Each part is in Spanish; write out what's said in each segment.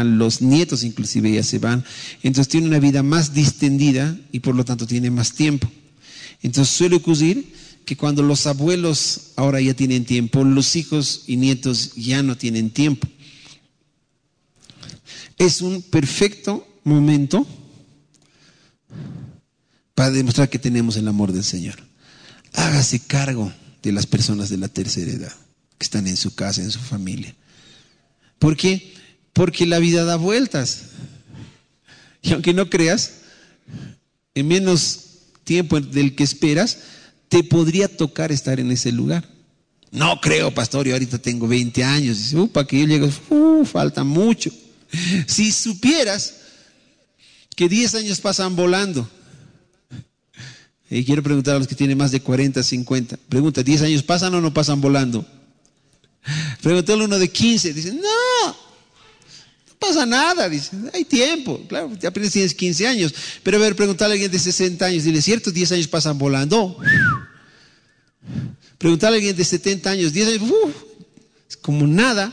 van, los nietos inclusive ya se van. Entonces tiene una vida más distendida y por lo tanto tiene más tiempo. Entonces suele ocurrir que cuando los abuelos ahora ya tienen tiempo, los hijos y nietos ya no tienen tiempo. Es un perfecto momento para demostrar que tenemos el amor del Señor. Hágase cargo de las personas de la tercera edad que están en su casa, en su familia. ¿Por qué? Porque la vida da vueltas. Y aunque no creas, en menos tiempo del que esperas, te podría tocar estar en ese lugar. No creo, pastor, yo ahorita tengo 20 años. Dice, para que yo llegue, falta mucho. Si supieras que 10 años pasan volando. Y quiero preguntar a los que tienen más de 40, 50. Pregunta, ¿10 años pasan o no pasan volando? Pregúntale a uno de 15. Dice, no pasa nada. Dice, hay tiempo. Claro, ya apenas tienes 15 años. Pero a ver, preguntarle a alguien de 60 años. Dile, ¿cierto? 10 años pasan volando. Preguntarle a alguien de 70 años. 10 años, es como nada.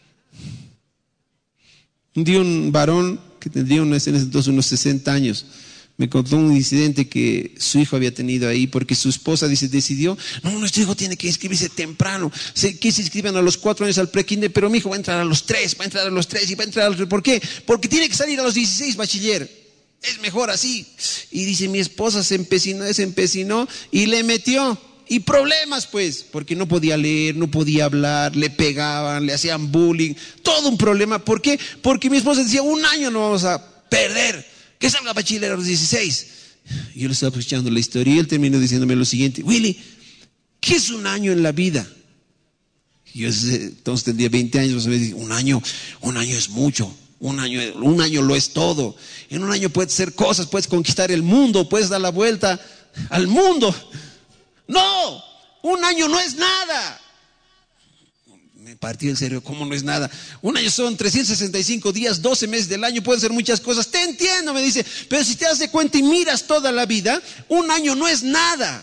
Un día un varón que tendría entonces unos 60 años me contó un incidente que su hijo había tenido ahí porque su esposa decidió, no, nuestro hijo tiene que inscribirse temprano, que se inscriban a los 4 años al pre-kinder, pero mi hijo va a entrar a los 3 y va a entrar a los 3. ¿Por qué? Porque tiene que salir a los 16 bachiller, es mejor así. Y dice, mi esposa se empecinó y le metió. Y problemas pues, porque no podía leer, no podía hablar, le pegaban, le hacían bullying, todo un problema. ¿Por qué? Porque mi esposa decía, 1 año no vamos a perder, que salga bachiller a los 16. Y yo le estaba escuchando la historia y él terminó diciéndome lo siguiente, Willy, ¿qué es 1 año en la vida? Y yo entonces tendría 20 años, me dice, 1 año es mucho. 1 año lo es todo. En 1 año puedes hacer cosas, puedes conquistar el mundo, puedes dar la vuelta al mundo. No, 1 año no es nada. Me partió el cerebro, ¿cómo no es nada? 1 año son 365 días, 12 meses del año, pueden ser muchas cosas. Te entiendo, me dice, pero si te das de cuenta y miras toda la vida, 1 año no es nada.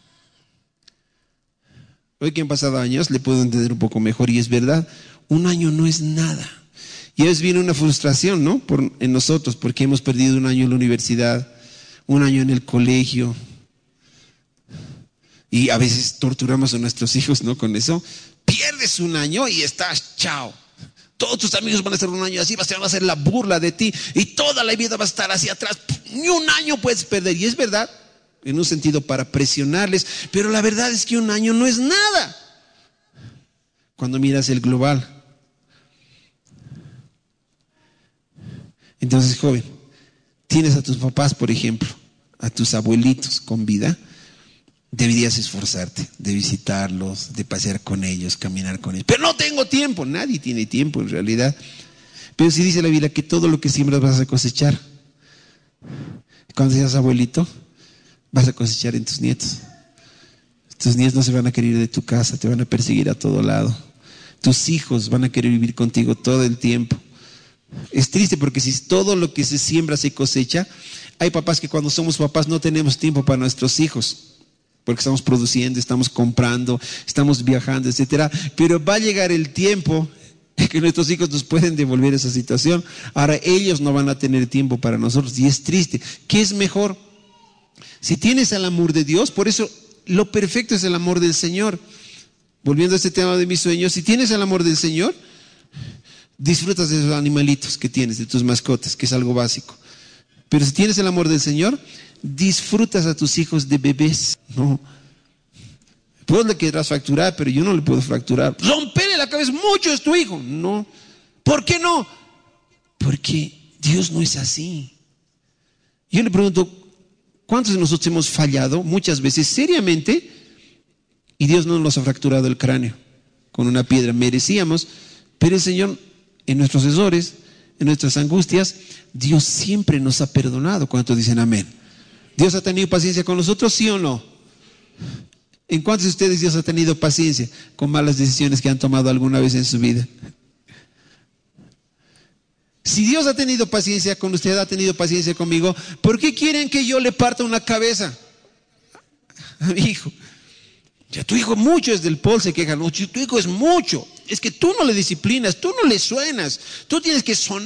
Hoy que han pasado años le puedo entender un poco mejor y es verdad, 1 año no es nada. Y a veces viene una frustración, ¿no? En nosotros, porque hemos perdido 1 año en la universidad, 1 año en el colegio. Y a veces torturamos a nuestros hijos, ¿no? Con eso. Pierdes 1 año y estás, chao. Todos tus amigos van a estar 1 año así, van a hacer la burla de ti y toda la vida va a estar hacia atrás. Ni 1 año puedes perder. Y es verdad, en un sentido para presionarles, pero la verdad es que 1 año no es nada. Cuando miras el global. Entonces, joven, tienes a tus papás, por ejemplo, a tus abuelitos con vida. Deberías esforzarte de visitarlos, de pasear con ellos, caminar con ellos. Pero no tengo tiempo. Nadie tiene tiempo en realidad. Pero si dice la Biblia que todo lo que siembras vas a cosechar. Cuando seas abuelito, vas a cosechar en tus nietos. Tus nietos no se van a querer ir de tu casa, te van a perseguir a todo lado. Tus hijos van a querer vivir contigo todo el tiempo. Es triste porque si todo lo que se siembra se cosecha, hay papás que cuando somos papás no tenemos tiempo para nuestros hijos. Porque estamos produciendo, estamos comprando, estamos viajando, etcétera. Pero va a llegar el tiempo que nuestros hijos nos pueden devolver esa situación. Ahora ellos no van a tener tiempo para nosotros y es triste. ¿Qué es mejor? Si tienes el amor de Dios, por eso lo perfecto es el amor del Señor. Volviendo a este tema de mis sueños, si tienes el amor del Señor, disfrutas de esos animalitos que tienes, de tus mascotas, que es algo básico. Pero si tienes el amor del Señor, disfrutas a tus hijos de bebés. No, vos le querrás fracturar, pero yo no le puedo fracturar. Romperle la cabeza, mucho es tu hijo. No, ¿por qué no? Porque Dios no es así. Yo le pregunto, ¿cuántos de nosotros hemos fallado muchas veces seriamente y Dios no nos ha fracturado el cráneo con una piedra? Merecíamos, pero el Señor en nuestros errores, en nuestras angustias, Dios siempre nos ha perdonado. ¿Cuántos dicen amén? ¿Dios ha tenido paciencia con nosotros, sí o no? ¿En cuántos de ustedes Dios ha tenido paciencia con malas decisiones que han tomado alguna vez en su vida? Si Dios ha tenido paciencia con usted, ha tenido paciencia conmigo, ¿por qué quieren que yo le parta una cabeza a mi hijo? Ya tu hijo mucho es del Paul, se queja, no, tu hijo es mucho, es que tú no le disciplinas, tú no le suenas, tú tienes que sonar